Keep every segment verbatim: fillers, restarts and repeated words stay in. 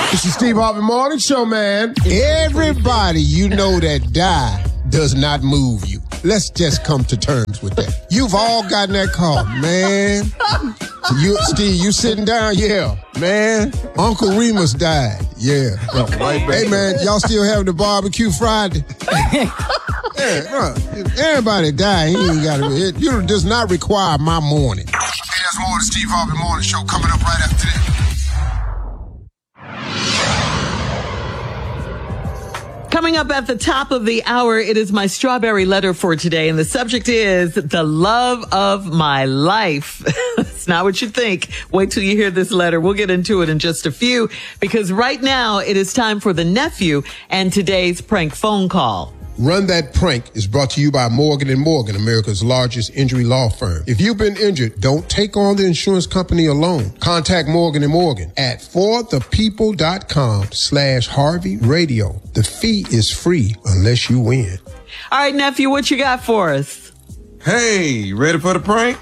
It's the Steve Harvey Morning Show, man. Everybody you know that die does not move you. Let's just come to terms with that. You've all gotten that call, man. You, Steve, you sitting down? Yeah, man. Uncle Remus died. Yeah. Hey, man, y'all still having the barbecue Friday? Yeah, bro, if everybody die, he ain't got to. It, it does not require my morning. Hey, there's more of the Steve Harvey Morning Show coming up right after this. Coming up at the top of the hour, it is my strawberry letter for today, and the subject is the love of my life. It's not what you think. Wait till you hear this letter. We'll get into it in just a few, because right now it is time for the nephew and today's prank phone call. Run That Prank is brought to you by Morgan and Morgan, America's largest injury law firm. If you've been injured, don't take on the insurance company alone. Contact Morgan and Morgan at forthepeople.com slash Harvey Radio. The fee is free unless you win. All right, nephew, what you got for us? Hey, you ready for the prank?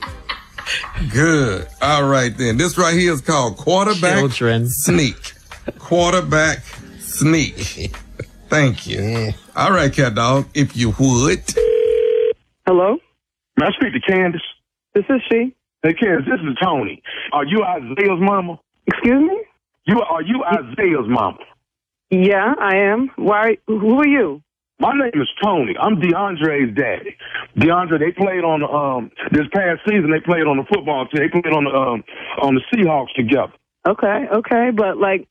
Good. All right, then. This right here is called Quarterback Children. Sneak. Quarterback Sneak. Thank you. Yeah. All right, cat dog, if you would. Hello? May I speak to Candace? This is she. Hey, Candace, this is Tony. Are you Isaiah's mama? Excuse me? You Are you Isaiah's mama? Yeah, I am. Why? Who are you? My name is Tony. I'm DeAndre's daddy. DeAndre, they played on the, um, this past season, they played on the football team. They played on the, um, on the Seahawks together. Okay, okay, but like,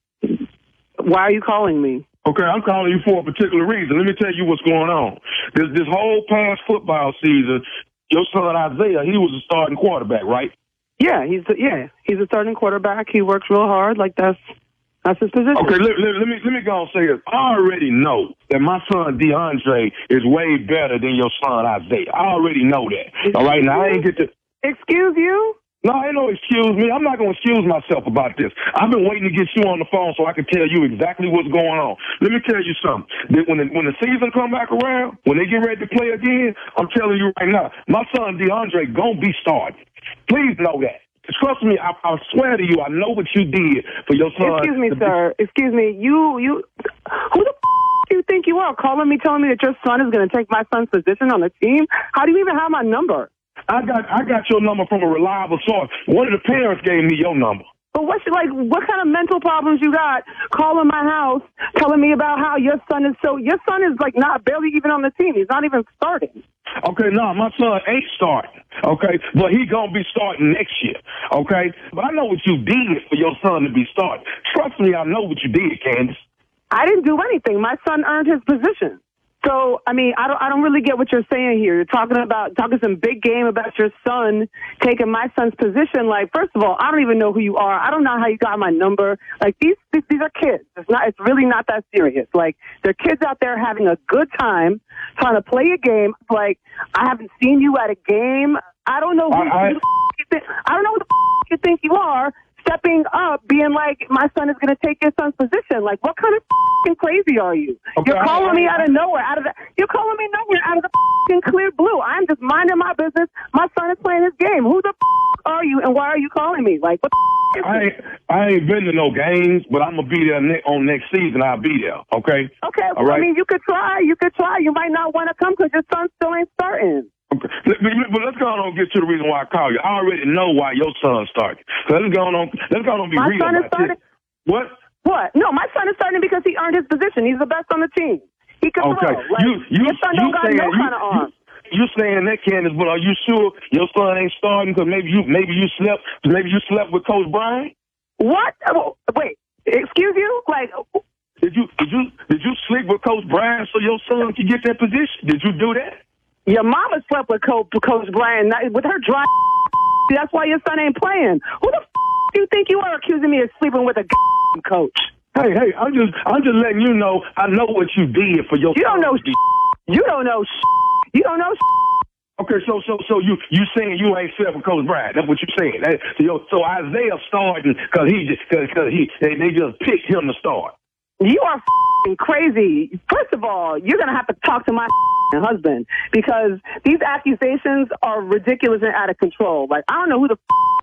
why are you calling me? Okay, I'm calling you for a particular reason. Let me tell you what's going on. This this whole past football season, your son Isaiah, he was a starting quarterback, right? Yeah, he's the, yeah, he's a starting quarterback. He works real hard. Like that's that's his position. Okay, let, let, let me let me go and say this. I already know that my son DeAndre is way better than your son Isaiah. I already know that. All right, now I ain't get to. Excuse you? No, ain't no excuse me. I'm not going to excuse myself about this. I've been waiting to get you on the phone so I can tell you exactly what's going on. Let me tell you something. That when the, when the season come back around, when they get ready to play again, I'm telling you right now, my son DeAndre going to be starting. Please know that. Trust me, I, I swear to you, I know what you did for your son. Excuse me, sir. Be- Excuse me. You, you, who the f*** do you think you are? Calling me, telling me that your son is going to take my son's position on the team? How do you even have my number? I got I got your number from a reliable source. One of the parents gave me your number. But what's like? What kind of mental problems you got? Calling my house, telling me about how your son is so. Your son is like not barely even on the team. He's not even starting. Okay, no, my son ain't starting. Okay, but he gonna be starting next year. Okay, but I know what you did for your son to be starting. Trust me, I know what you did, Candace. I didn't do anything. My son earned his position. So, I mean, I don't I don't really get what you're saying here. You're talking about, talking some big game about your son taking my son's position. Like, first of all, I don't even know who you are. I don't know how you got my number. Like, these, these, these are kids. It's not, it's really not that serious. Like, they're kids out there having a good time, trying to play a game. Like, I haven't seen you at a game. I don't know who, I, I, who the f- you think, I don't know who the f- you think you are. Stepping up, being like, my son is going to take your son's position. Like, what kind of f***ing crazy are you? Okay, you're calling I, me out of nowhere, out of the, you're calling me nowhere, out of the f***ing clear blue. I'm just minding my business. My son is playing his game. Who the f*** are you, and why are you calling me? Like, what the f*** is I ain't, I ain't been to no games, but I'm going to be there ne- on next season. I'll be there, okay? Okay, All well, right? I mean, you could try. You could try. You might not want to come because your son still ain't starting. Okay. But let's go on and get to the reason why I call you. I already know why your son started. So let's go on. Let's go on and be My real son is about starting. this. What? What? No, my son is starting because he earned his position. He's the best on the team. He can Okay. throw. Like, you, you, your son you don't got saying, no you, kind of arm. You, you saying that, Candace? But are you sure your son ain't starting? Because maybe you, maybe you slept, maybe you slept with Coach Brian. What? Oh, wait. Excuse you? Like. Did you did you did you sleep with Coach Brian so your son could get that position? Did you do that? Your mama slept with Coach, Coach Brian with her dry. That's why your son ain't playing. Who the f*** do you think you are accusing me of sleeping with a coach? Hey, hey, I'm just I'm just letting you know I know what you did for your. You don't know. You don't know. You don't know. Okay, so so so you you saying you ain't slept with Coach Brian? That's what you saying. That, so, so Isaiah starting because he just because he they, they just picked him to start. You are f***ing crazy. First of all, you're going to have to talk to my husband because these accusations are ridiculous and out of control. Like, I don't know who the f***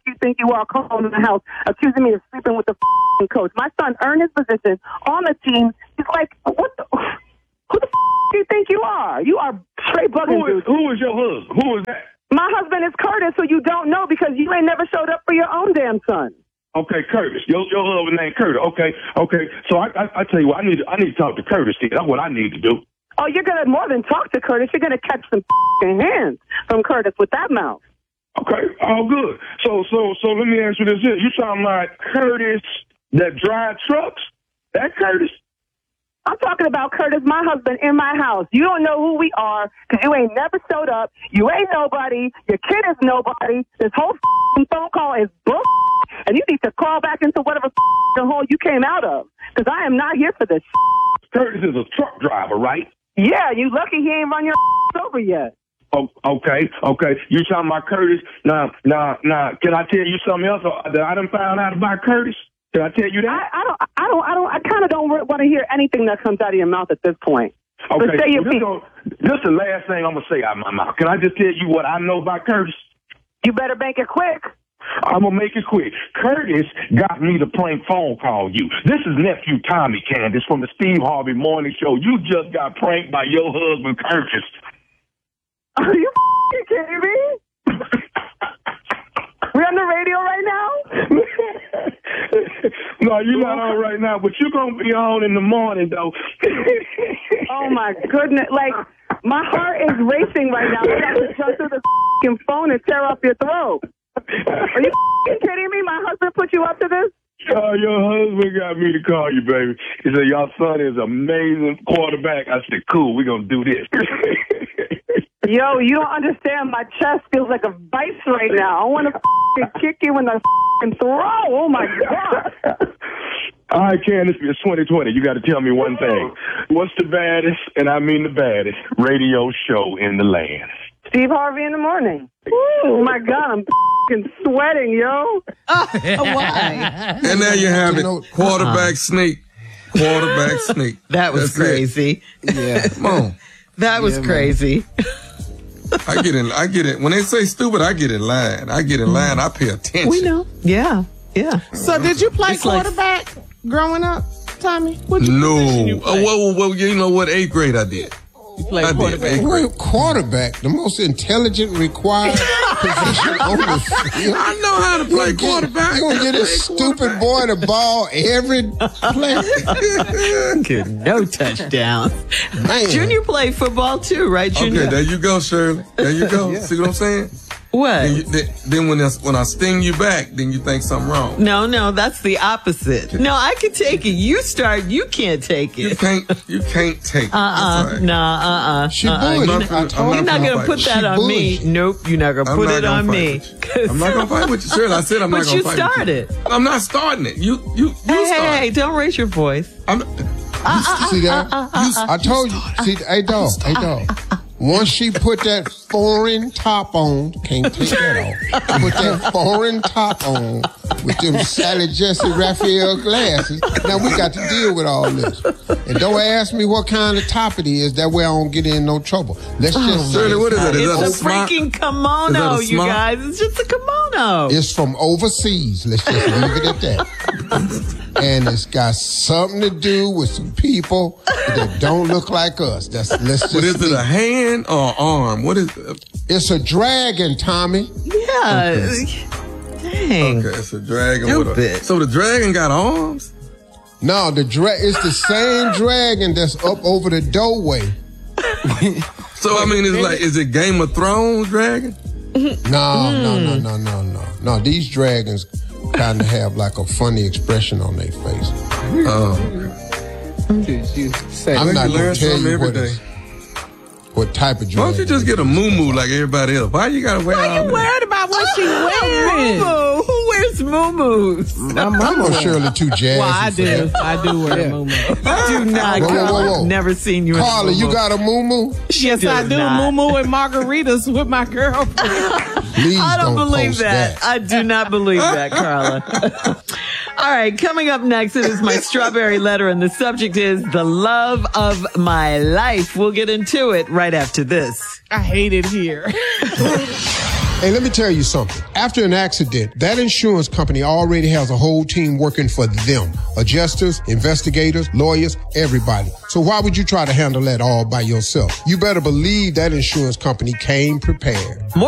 you think you are calling in the house, accusing me of sleeping with the f***ing coach? My son earned his position on the team. He's like, what the, who the f*** do you think you are? You are straight bugging, Who is, dude. who is your husband? Who is that? My husband is Curtis, so you don't know because you ain't never showed up for your own damn son. Okay, Curtis. Your your husband named Curtis. Okay, okay. So I I, I tell you what, I need to, I need to talk to Curtis. That's what I need to do. Oh, you're gonna more than talk to Curtis. You're gonna catch some f***ing hands from Curtis with that mouth. Okay, all good. So so so let me ask you this: here. You sound like Curtis that drive trucks? That Curtis? I'm talking about Curtis, my husband, in my house. You don't know who we are because you ain't never showed up. You ain't nobody. Your kid is nobody. This whole f***ing phone call is bull, and you need to crawl back into whatever f***ing hole you came out of because I am not here for this. Curtis is a truck driver, right? Yeah, you lucky he ain't run your over yet. Oh, okay, okay. You talking about Curtis? Now, now, now, can I tell you something else that I done found out about Curtis? Can I tell you that? I, I don't, I don't, I don't, I kind of don't want to hear anything that comes out of your mouth at this point. Okay, But say your this, piece. gonna, this is the last thing I'm going to say out of my mouth. Can I just tell you what I know about Curtis? You better make it quick. I'm going to make it quick. Curtis got me to prank phone call you. This is nephew Tommy Candace from the Steve Harvey Morning Show. You just got pranked by your husband, Curtis. Are you f***ing kidding me? We're on the radio right now? No, you're not on right now, but you're going to be on in the morning, though. Oh, my goodness. Like, my heart is racing right now. I'm about to jump through the f***ing phone and tear off your throat. Are you f***ing kidding me? My husband put you up to this? Oh, your husband got me to call you, baby. He said, your son is amazing quarterback. I said, cool, we're going to do this. Yo, you don't understand. My chest feels like a vice right now. I want to f***ing kick you in the f***ing throat. Oh, my God. All right, Candace, it's twenty twenty. You got to tell me one thing. What's the baddest, and I mean the baddest, radio show in the land? Steve Harvey in the morning. Oh, my God. I'm f***ing sweating, yo. Why? And there you have You it. know- Quarterback sneak. Quarterback sneak. That was That's it. crazy. Yeah. Come on. That was Yeah, man. crazy. I get in. I get it. When they say stupid, I get in line. I get in line. I pay attention. We know. Yeah. Yeah. So did you play It's like- quarterback growing up, Tommy? What'd you No. position you Oh, play? well, well, you know what? Eighth grade I did. You played I did. quarterback. Eighth grade. Wait, quarterback, the most intelligent required position on the field. I know how to play You gonna get- quarterback. You gonna get this Play stupid boy the ball every play? Good. No touchdowns. Man. Junior played football too, right, Junior? Okay, there you go, Shirley. There you go. See what I'm saying? What? Then, you, then, then when, I, when I sting you back, then you think something wrong. No, no, that's the opposite. No, I can take it. You start, you can't take You it. can't. You can't take it. Uh-uh. That's all right. Nah, uh-uh. She uh-uh. bullied. I'm You're not not, finna- I'm you're not finna gonna fight put you. that She on me. bullied. Nope, you're not gonna I'm put not it gonna on fight me. with you. I'm not gonna fight with you, Shirley. I said I'm But not gonna you fight started. with you. I'm not starting it. You, you, you Hey, hey, started. hey, don't raise your voice. I'm, See that? I told you. See, hey dog, hey dog. Once she put that foreign top on, can't take that off. Put that foreign top on with them Sally Jesse Raphael glasses. Now we got to deal with all this. And don't ask me what kind of top it is. That way I don't get in no trouble. Let's just say Shirley, what is it? Is that a It's a smock? freaking Is that kimono, a you smock? guys. It's just a kimono. it's from overseas. Let's just leave it at that. And it's got something to do with some people that don't look like us. That's let's just. But is it leave a hand or arm? What is it? It's a dragon, Tommy. Yeah. Dang. Okay, it's a dragon. With a, Stupid. so the dragon got arms? No, the dra- it's the same dragon that's up over the doorway. So, I mean, it's like, is it Game of Thrones dragon? No, no, no, no, no, no. No, these dragons kind of have like a funny expression on their face. Oh. Did you say? I'm Well, not you gonna learn tell something you every what, day. it's- what type of Why dragon. don't you just get a moo like everybody else? Why you gotta wear Why all you that? worried about what she wearing? Moo-moo. Who wears moo-moos? My I mama. know Shirley too jazzy. Well, I for do. that. I do wear a moo I do not. Whoa, whoa, Carla. whoa, whoa. I've never seen you in a Carla, you moo-moo. got a moo Yes, I does do. not. Moo and margaritas with my girlfriend. Please I don't, believe post that. I do not believe that, Carla. All right, coming up next, it is my strawberry letter, and the subject is the love of my life. We'll get into it right after this. I hate it here. Hey, let me tell you something. After an accident, that insurance company already has a whole team working for them. Adjusters, investigators, lawyers, everybody. So why would you try to handle that all by yourself? You better believe that insurance company came prepared. More